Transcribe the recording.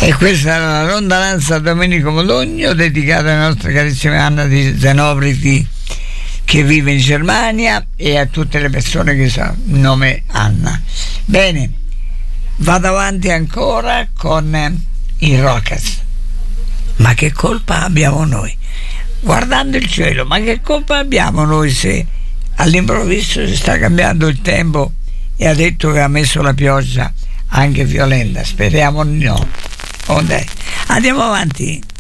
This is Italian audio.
E questa era la lontananza Domenico Modugno, dedicata alla nostra carissima Anna di Zenobriti, che vive in Germania, e a tutte le persone che sanno il nome Anna. Bene, vado avanti ancora con i Rockers. Ma che colpa abbiamo noi? Guardando il cielo, ma che colpa abbiamo noi se all'improvviso si sta cambiando il tempo e ha detto che ha messo la pioggia anche violenta? Speriamo di no. Oh, dai. Andiamo avanti.